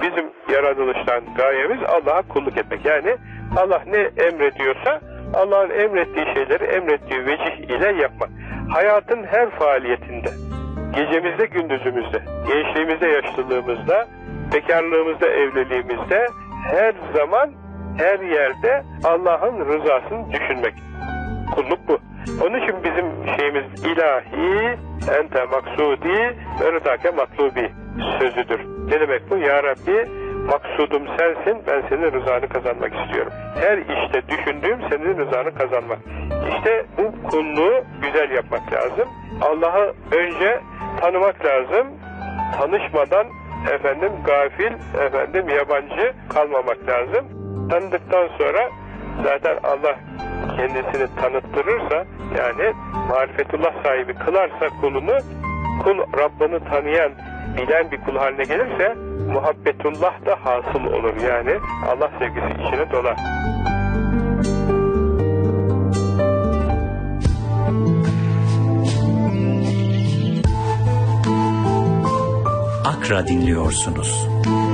Bizim yaratılıştan gayemiz Allah'a kulluk etmek. Yani Allah ne emrediyorsa Allah'ın emrettiği şeyleri emrettiği vecih ile yapmak. Hayatın her faaliyetinde, gecemizde, gündüzümüzde, gençliğimizde, yaşlılığımızda, bekarlığımızda, evliliğimizde, her zaman, her yerde Allah'ın rızasını düşünmek. Kulluk bu. Onun için bizim şeyimiz ilahi, ente maksudi, ve rıdake matlubi sözüdür. Ne demek bu? Ya Rabbi, maksudum sensin, ben senin rızanı kazanmak istiyorum. Her işte düşündüğüm senin rızanı kazanmak. İşte bu kulluğu güzel yapmak lazım. Allah'ı önce tanımak lazım. Tanışmadan gafil, yabancı kalmamak lazım. Tanıdıktan sonra zaten Allah kendisini tanıttırırsa, yani marifetullah sahibi kılarsa kulunu, kul Rabbini tanıyan, bilen bir kul haline gelirse muhabbetullah da hasıl olur. Yani Allah sevgisi içine dolar. Akra dinliyorsunuz.